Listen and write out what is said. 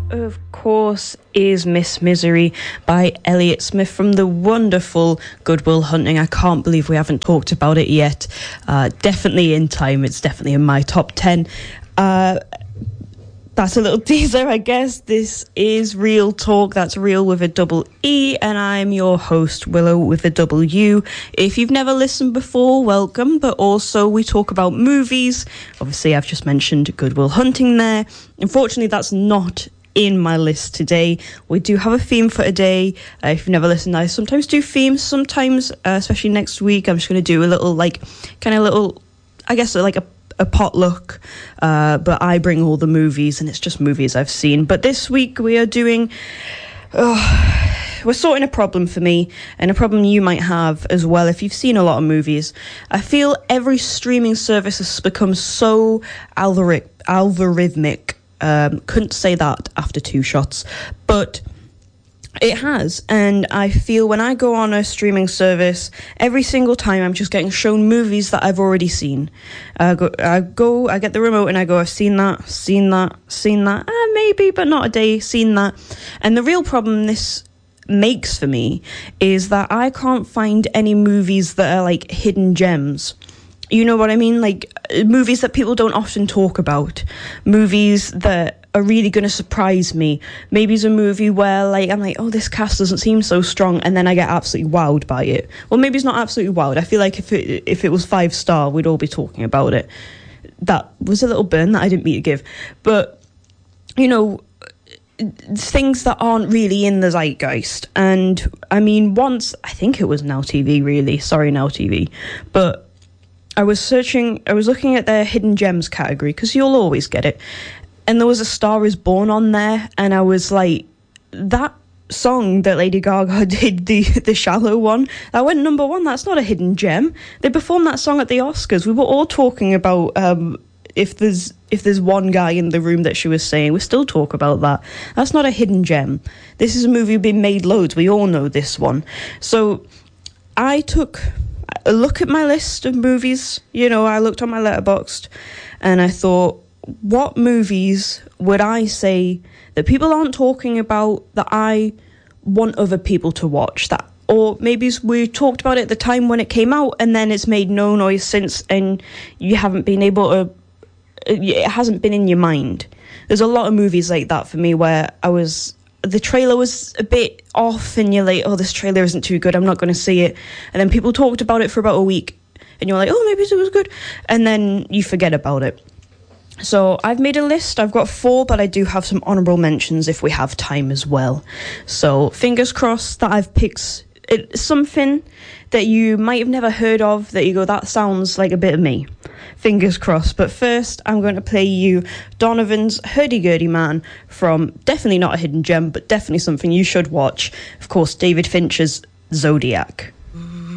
of course, is Miss Misery by Elliott Smith from the wonderful Good Will Hunting. I can't believe we haven't talked about it yet. Definitely in time. It's definitely in my top 10. That's a little teaser, I guess. This is Real Talk. That's Real with a double E, and I'm your host, Willow, with a double U. If you've never listened before, welcome, but also we talk about movies. Obviously, I've just mentioned Good Will Hunting there. Unfortunately, that's not in my list today. We do have a theme for today. If you've never listened, I sometimes do themes. Sometimes, especially next week, I'm just going to do a little, I guess, like a potluck, but I bring all the movies, and it's just movies I've seen. But this week we are doing, we're sorting a problem for me, and a problem you might have as well if you've seen a lot of movies. I feel every streaming service has become so algorithmic. Couldn't say that after 2 shots, but it has, and I feel when I go on a streaming service, every single time I'm just getting shown movies that I've already seen. I get the remote and I go, I've seen that, maybe, but not a day, seen that. And the real problem this makes for me is that I can't find any movies that are like hidden gems. You know what I mean? Like movies that people don't often talk about. Movies that are really going to surprise me. Maybe it's a movie where I'm like, oh, this cast doesn't seem so strong, and then I get absolutely wowed by it. Well, maybe it's not absolutely wowed. I feel like if it was 5-star, we'd all be talking about it. That was a little burn that I didn't mean to give. But, you know, things that aren't really in the zeitgeist. And, I mean, once, I think it was Now TV, really. Sorry, Now TV. But I was looking at their hidden gems category, because you'll always get it. And there was A Star Is Born on there, and I was like, that song that Lady Gaga did, the Shallow one, that went number 1. That's not a hidden gem. They performed that song at the Oscars. We were all talking about if there's one guy in the room that she was saying. We still talk about that. That's not a hidden gem. This is a movie been made loads. We all know this one. So I took a look at my list of movies. You know, I looked on my Letterboxd, and I thought, what movies would I say that people aren't talking about that I want other people to watch? That, or maybe we talked about it at the time when it came out, and then it's made no noise since, and you haven't been able to, it hasn't been in your mind. There's a lot of movies like that for me where the trailer was a bit off, and you're like, oh, this trailer isn't too good, I'm not going to see it. And then people talked about it for about a week, and you're like, oh, maybe it was good. And then you forget about it. So I've made a list. I've got 4, but I do have some honourable mentions if we have time as well. So fingers crossed that I've picked something that you might have never heard of, that you go, that sounds like a bit of me. Fingers crossed. But first, I'm going to play you Donovan's Hurdy-Gurdy Man from definitely not a hidden gem, but definitely something you should watch. Of course, David Fincher's Zodiac.